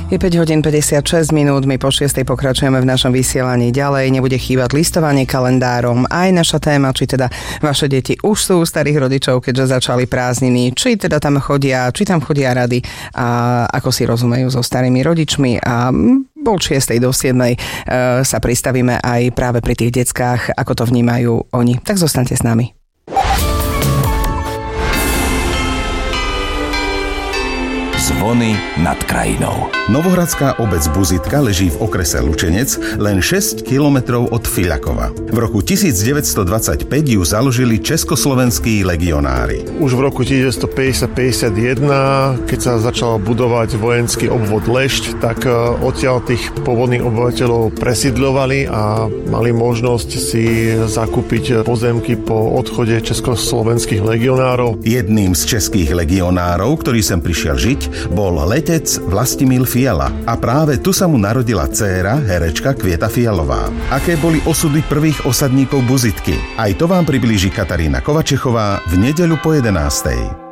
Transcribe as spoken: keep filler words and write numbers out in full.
Je päť hodín päťdesiatšesť minút, my po šiestej pokračujeme v našom vysielaní ďalej. Nebude chýbať listovanie kalendárom, aj naša téma, či teda vaše deti už sú u starých rodičov, keďže začali prázdniny, či teda tam chodia, či tam chodia rady a ako si rozumejú so starými rodičmi. A od šiestej do siedmej sa pristavíme aj práve pri tých deckách, ako to vnímajú oni. Tak zostaňte s nami. Zvony nad krajinou. Novohradská obec Buzitka leží v okrese Lučenec len šesť kilometrov od Fiľakova. V roku devätnásťstodvadsaťpäť ju založili československí legionári. Už v roku devätnásťstopäťdesiat päťdesiatjeden, keď sa začal budovať vojenský obvod Lešť, tak odtiaľ tých pôvodných obyvateľov presídľovali a mali možnosť si zakúpiť pozemky po odchode československých legionárov. Jedným z českých legionárov, ktorý sem prišiel žiť, bol letec Vlastimil Fiala a práve tu sa mu narodila dcéra, herečka Kvieta Fialová. Aké boli osudy prvých osadníkov Buzitky? Aj to vám priblíži Katarína Kovačechová v nedeľu po jedenástej.